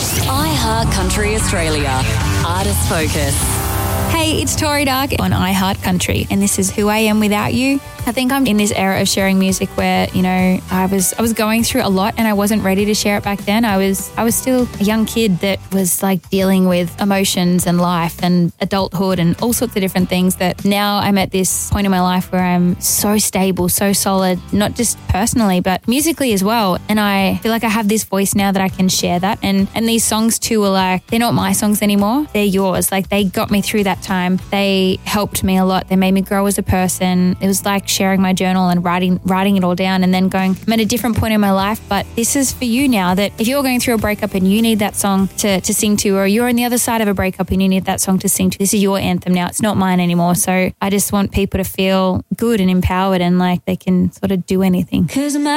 iHeart Country Australia. Artist Focus. Hey, it's Tori Dark on iHeart Country, and this is Who I Am Without You. I think I'm in this era of sharing music where, you know, I was going through a lot and I wasn't ready to share it back then. I was still a young kid that was like dealing with emotions and life and adulthood and all sorts of different things that now I'm at this point in my life where I'm so stable, so solid, not just personally, but musically as well. And I feel like I have this voice now that I can share that. And these songs too are like, they're not my songs anymore. They're yours. Like they got me through that time. They helped me a lot. They made me grow as a person. It was like sharing my journal and writing it all down and then going, I'm at a different point in my life, but this is for you now, that if you're going through a breakup and you need that song to sing to, or you're on the other side of a breakup and you need that song to sing to, this is your anthem now. It's not mine anymore. So I just want people to feel good and empowered and like they can sort of do anything. 'Cause